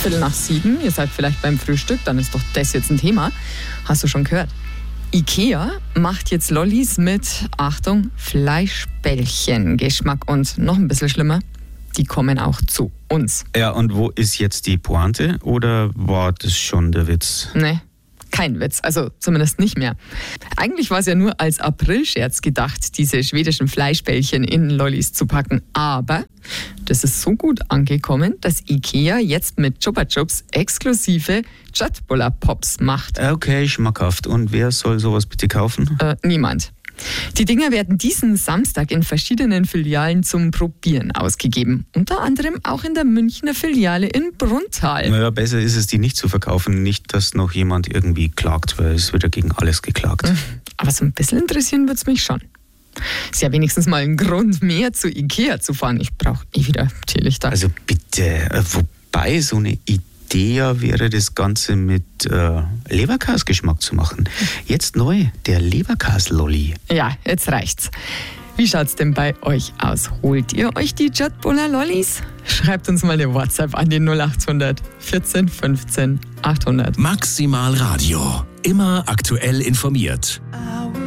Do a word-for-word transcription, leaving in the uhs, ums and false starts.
Viertel nach sieben, ihr seid vielleicht beim Frühstück, dann ist doch das jetzt ein Thema. Hast du schon gehört? IKEA macht jetzt Lollis mit, Achtung, Fleischbällchen-Geschmack und noch ein bisschen schlimmer, die kommen auch zu uns. Ja, und wo ist jetzt die Pointe oder war das schon der Witz? Nee. Kein Witz, also zumindest nicht mehr. Eigentlich war es ja nur als Aprilscherz gedacht, diese schwedischen Fleischbällchen in Lollis zu packen. Aber das ist so gut angekommen, dass IKEA jetzt mit Chupa Chups exklusive Köttbullar-Pops macht. Okay, schmackhaft. Und wer soll sowas bitte kaufen? Äh, niemand. Die Dinger werden diesen Samstag in verschiedenen Filialen zum Probieren ausgegeben. Unter anderem auch in der Münchner Filiale in Brunnthal. Naja, besser ist es, die nicht zu verkaufen. Nicht, dass noch jemand irgendwie klagt, weil es wird ja gegen alles geklagt. Aber so ein bisschen interessieren wird es mich schon. Ist ja wenigstens mal ein Grund mehr zu IKEA zu fahren. Ich brauche eh wieder Teelichter. Also bitte, wobei so eine Idee wäre, das Ganze mit äh, Leberkas-Geschmack zu machen. Jetzt neu, der Leberkas-Lolli. Ja, jetzt reicht's. Wie schaut's denn bei euch aus? Holt ihr euch die Köttbullar-Lollis? Schreibt uns mal eine WhatsApp an die null acht hundert vierzehn fünfzehn achthundert. Maximal Radio. Immer aktuell informiert.